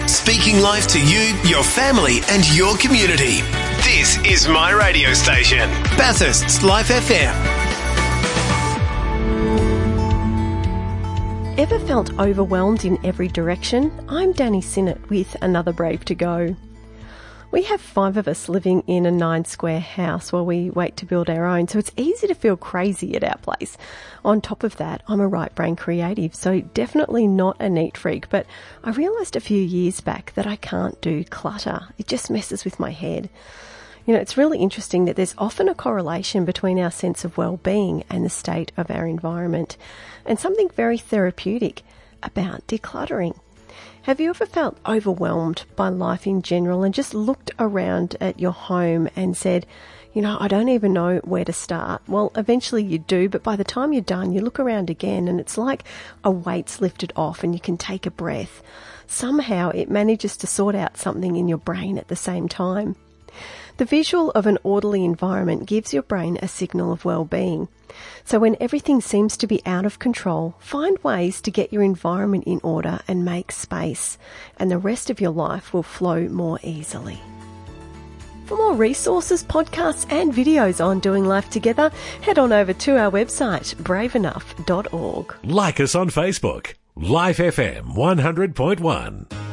Speaking life to you, your family and your community. This is my radio station, Bathurst's Life FM. Ever felt overwhelmed in every direction? I'm Danny Sinnott with Another Brave to Go. We have 5 of us living in a 9-square house while we wait to build our own, so it's easy to feel crazy at our place. On top of that, I'm a right brain creative, so definitely not a neat freak, but I realised a few years back that I can't do clutter. It just messes with my head. You know, it's really interesting that there's often a correlation between our sense of well-being and the state of our environment, and something very therapeutic about decluttering. Have you ever felt overwhelmed by life in general and just looked around at your home and said, you know, I don't even know where to start? Well, eventually you do, but by the time you're done, you look around again and it's like a weight's lifted off and you can take a breath. Somehow it manages to sort out something in your brain at the same time. The visual of an orderly environment gives your brain a signal of well-being. So when everything seems to be out of control, find ways to get your environment in order and make space, and the rest of your life will flow more easily. For more resources, podcasts and videos on doing life together, head on over to our website, braveenough.org. Like us on Facebook, Life FM 100.1.